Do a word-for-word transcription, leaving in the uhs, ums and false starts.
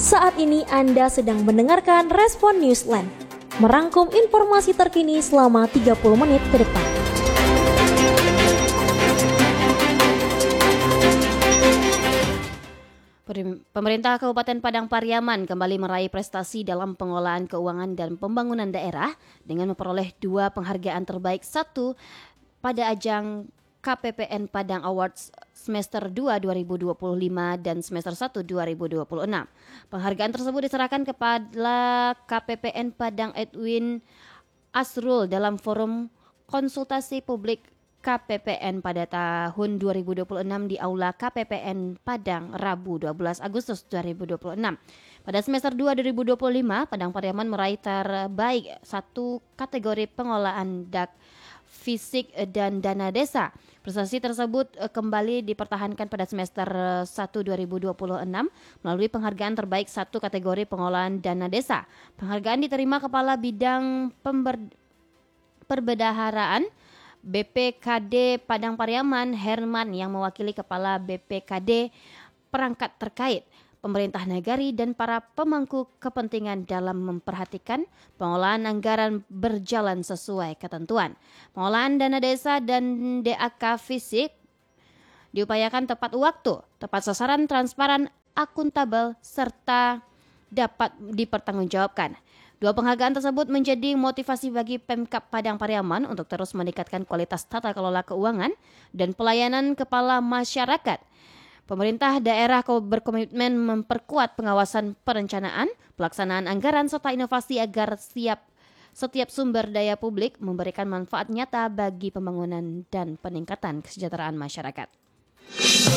Saat ini Anda sedang mendengarkan Respon Newsland, merangkum informasi terkini selama tiga puluh menit ke depan. Pemerintah Kabupaten Padang Pariaman kembali meraih prestasi dalam pengelolaan keuangan dan pembangunan daerah dengan memperoleh dua penghargaan terbaik, satu pada ajang K P P N Padang Awards semester dua dua ribu dua puluh lima dan semester satu dua ribu dua puluh enam. Penghargaan tersebut diserahkan kepada K P P N Padang Edwin Asrul dalam forum konsultasi publik K P P N pada tahun dua ribu dua puluh enam di Aula K P P N Padang Rabu dua belas Agustus dua ribu dua puluh enam. Pada semester dua dua ribu dua puluh lima, Padang Pariaman meraih terbaik satu kategori pengelolaan D A K fisik dan dana desa. Prestasi tersebut kembali dipertahankan pada semester satu dua ribu dua puluh enam melalui penghargaan terbaik satu kategori pengelolaan dana desa. Penghargaan diterima Kepala Bidang Pember- Perbendaharaan B P K D Padang Pariaman Herman yang mewakili Kepala B P K D perangkat terkait, pemerintah negari dan para pemangku kepentingan dalam memperhatikan pengelolaan anggaran berjalan sesuai ketentuan. Pengelolaan dana desa dan D A K fisik diupayakan tepat waktu, tepat sasaran, transparan, akuntabel, serta dapat dipertanggungjawabkan. Dua penghargaan tersebut menjadi motivasi bagi Pemkab Padang Pariaman untuk terus meningkatkan kualitas tata kelola keuangan dan pelayanan kepala masyarakat. Pemerintah daerah berkomitmen memperkuat pengawasan perencanaan, pelaksanaan anggaran, serta inovasi agar siap setiap sumber daya publik memberikan manfaat nyata bagi pembangunan dan peningkatan kesejahteraan masyarakat.